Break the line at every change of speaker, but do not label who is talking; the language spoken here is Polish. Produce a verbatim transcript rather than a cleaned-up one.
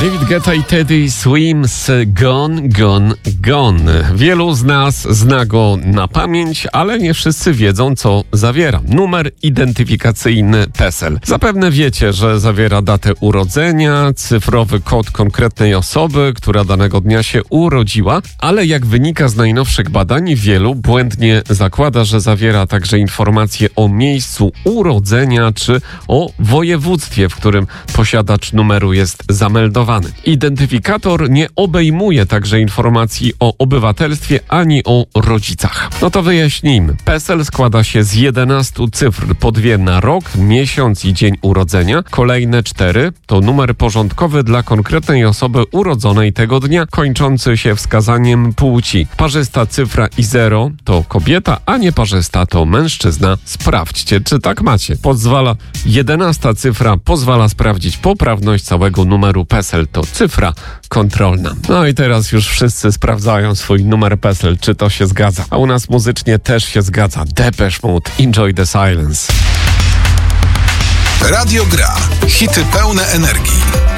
David Guetta i Teddy Swims Gone, Gone, Gone. Wielu z nas zna go na pamięć, ale nie wszyscy wiedzą, co zawiera. Numer identyfikacyjny PESEL. Zapewne wiecie, że zawiera datę urodzenia, cyfrowy kod konkretnej osoby, która danego dnia się urodziła, ale jak wynika z najnowszych badań, wielu błędnie zakłada, że zawiera także informacje o miejscu urodzenia czy o województwie, w którym posiadacz numeru jest zameldowany. Identyfikator nie obejmuje także informacji o obywatelstwie ani o rodzicach. No to wyjaśnijmy. PESEL składa się z jedenastu cyfr, po dwie na rok, miesiąc i dzień urodzenia. Kolejne cztery to numer porządkowy dla konkretnej osoby urodzonej tego dnia, kończący się wskazaniem płci. Parzysta cyfra i zero to kobieta, a nieparzysta to mężczyzna. Sprawdźcie, czy tak macie. Pozwala jedenasta cyfra pozwala sprawdzić poprawność całego numeru PESEL. To cyfra kontrolna. No i teraz już wszyscy sprawdzają swój numer PESEL, czy to się zgadza. A u nas muzycznie też się zgadza. Depeche Mode, Enjoy the Silence.
Radio Gra. Hity pełne energii.